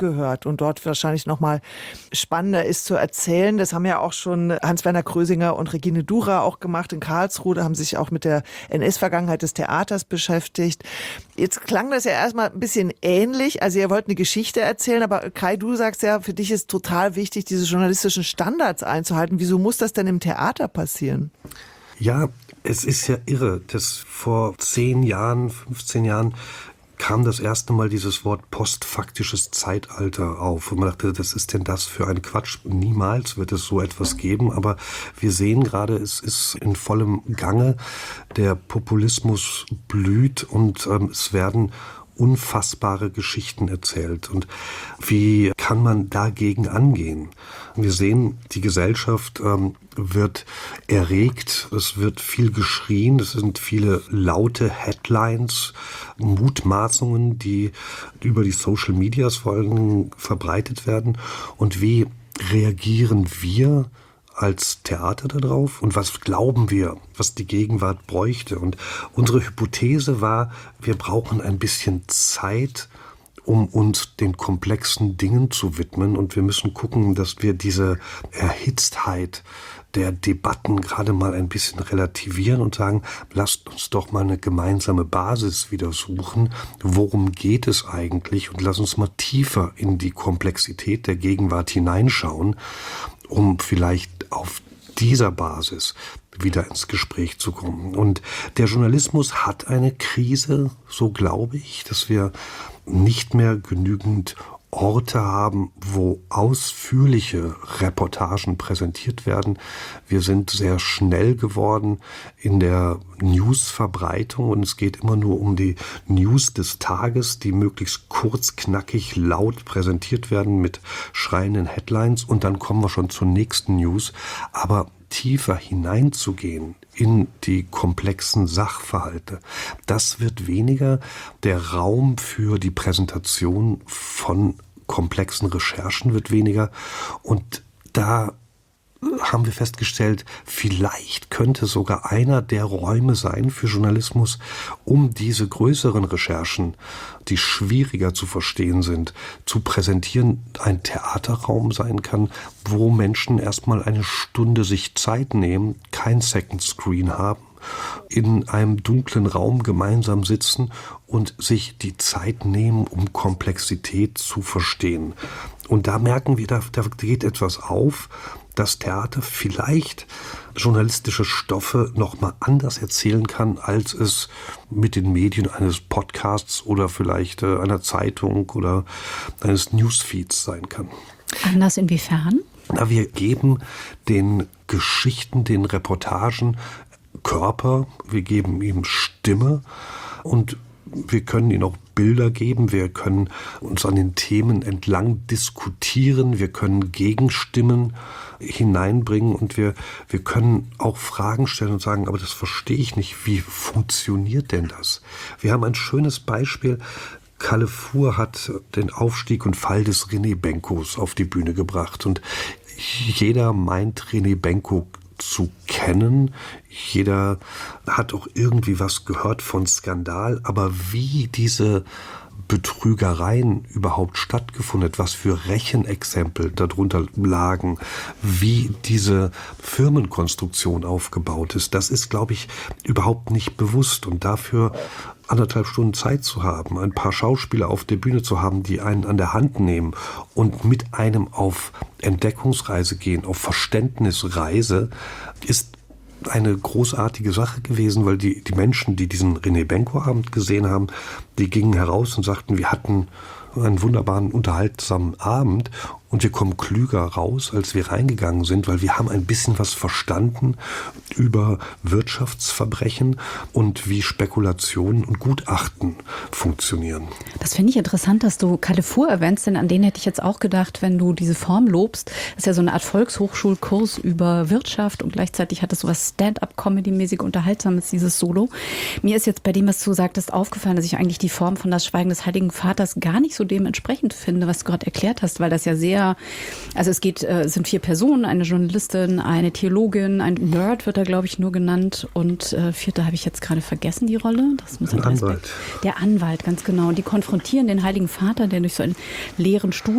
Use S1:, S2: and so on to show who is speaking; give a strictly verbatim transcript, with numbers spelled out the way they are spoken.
S1: gehört und dort wahrscheinlich noch mal spannender ist zu erzählen. Das haben ja auch schon Hans-Werner Krösinger und Regine Dura auch gemacht in Karlsruhe. Da haben sich auch mit der N S-Vergangenheit des Theaters beschäftigt. Jetzt klang das ja erstmal ein bisschen ähnlich. Also ihr wollt eine Geschichte erzählen, aber Kai, du sagst ja, für dich ist total wichtig, diese journalistischen Standards einzuhalten. Wieso muss das denn im Theater passieren?
S2: Ja, es ist ja irre, dass vor zehn Jahren, fünfzehn Jahren kam das erste Mal dieses Wort postfaktisches Zeitalter auf. Und man dachte, was ist denn das für ein Quatsch? Niemals wird es so etwas geben. Aber wir sehen gerade, es ist in vollem Gange. Der Populismus blüht und ähm, es werden unfassbare Geschichten erzählt. Und wie kann man dagegen angehen? Wir sehen, die Gesellschaft ähm, wird erregt, es wird viel geschrien, es sind viele laute Headlines, Mutmaßungen, die über die Social Medias vor allem verbreitet werden. Und wie reagieren wir als Theater darauf und was glauben wir, was die Gegenwart bräuchte? Und unsere Hypothese war, wir brauchen ein bisschen Zeit, um uns den komplexen Dingen zu widmen, und wir müssen gucken, dass wir diese Erhitztheit der Debatten gerade mal ein bisschen relativieren und sagen, lasst uns doch mal eine gemeinsame Basis wieder suchen. Worum geht es eigentlich? Und lass uns mal tiefer in die Komplexität der Gegenwart hineinschauen, um vielleicht auf dieser Basis wieder ins Gespräch zu kommen. Und der Journalismus hat eine Krise, so glaube ich, dass wir nicht mehr genügend Orte haben, wo ausführliche Reportagen präsentiert werden. Wir sind sehr schnell geworden in der Newsverbreitung und es geht immer nur um die News des Tages, die möglichst kurz, knackig, laut präsentiert werden mit schreienden Headlines, und dann kommen wir schon zur nächsten News. Aber tiefer hineinzugehen in die komplexen Sachverhalte, das wird weniger. Der Raum für die Präsentation von komplexen Recherchen wird weniger. Und da haben wir festgestellt, vielleicht könnte sogar einer der Räume sein für Journalismus, um diese größeren Recherchen, die schwieriger zu verstehen sind, zu präsentieren, ein Theaterraum sein kann, wo Menschen erstmal eine Stunde sich Zeit nehmen, kein Second Screen haben, in einem dunklen Raum gemeinsam sitzen und sich die Zeit nehmen, um Komplexität zu verstehen. Und da merken wir, da, da geht etwas auf, dass Theater vielleicht journalistische Stoffe noch mal anders erzählen kann, als es mit den Medien eines Podcasts oder vielleicht äh, einer Zeitung oder eines Newsfeeds sein kann.
S3: Anders inwiefern?
S2: Na, wir geben den Geschichten, den Reportagen Körper, wir geben ihm Stimme und wir können ihnen auch Bilder geben, wir können uns an den Themen entlang diskutieren, wir können Gegenstimmen hineinbringen und wir, wir können auch Fragen stellen und sagen, aber das verstehe ich nicht, wie funktioniert denn das? Wir haben ein schönes Beispiel. Kalle Fuhr hat den Aufstieg und Fall des René Benkos auf die Bühne gebracht und jeder meint, René Benko zu kennen. Jeder hat auch irgendwie was gehört von Skandal, aber wie diese Betrügereien überhaupt stattgefunden hat, was für Rechenexempel darunter lagen, wie diese Firmenkonstruktion aufgebaut ist, das ist, glaube ich, überhaupt nicht bewusst. Und dafür anderthalb Stunden Zeit zu haben, ein paar Schauspieler auf der Bühne zu haben, die einen an der Hand nehmen und mit einem auf Entdeckungsreise gehen, auf Verständnisreise, ist eine großartige Sache gewesen, weil die, die Menschen, die diesen René Benko-Abend gesehen haben, die gingen heraus und sagten, wir hatten einen wunderbaren, unterhaltsamen Abend und wir kommen klüger raus, als wir reingegangen sind, weil wir haben ein bisschen was verstanden über Wirtschaftsverbrechen und wie Spekulationen und Gutachten funktionieren.
S3: Das finde ich interessant, dass du Kalle Fuhr erwähnst, denn an den hätte ich jetzt auch gedacht, wenn du diese Form lobst. Das ist ja so eine Art Volkshochschulkurs über Wirtschaft und gleichzeitig hat es so was Stand-up-Comedy-mäßig Unterhaltsames, dieses Solo. Mir ist jetzt bei dem, was du sagtest, aufgefallen, dass ich eigentlich die Form von Das Schweigen des Heiligen Vaters gar nicht so dementsprechend finde, was du gerade erklärt hast, weil das ja sehr, also es geht, es sind vier Personen, eine Journalistin, eine Theologin, ein Nerd wird da, glaube ich, nur genannt und äh, vierte habe ich jetzt gerade vergessen, die Rolle. Das muss
S2: ein Anwalt.
S3: Der Anwalt, ganz genau. Und die konfrontieren den Heiligen Vater, der durch so einen leeren Stuhl